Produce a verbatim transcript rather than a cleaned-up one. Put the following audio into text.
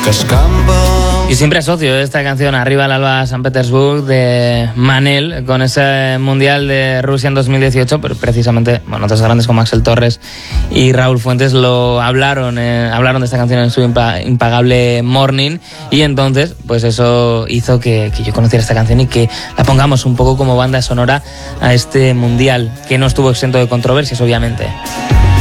Y siempre asocio esta canción Arriba el Alba San Petersburg de Manel con ese Mundial de Rusia en dos mil dieciocho, pero precisamente, bueno, otros grandes como Axel Torres y Raúl Fuentes lo hablaron, eh, hablaron de esta canción en su impa- impagable Morning, y entonces pues eso hizo que, que yo conociera esta canción y que la pongamos un poco como banda sonora a este Mundial, que no estuvo exento de controversias, obviamente.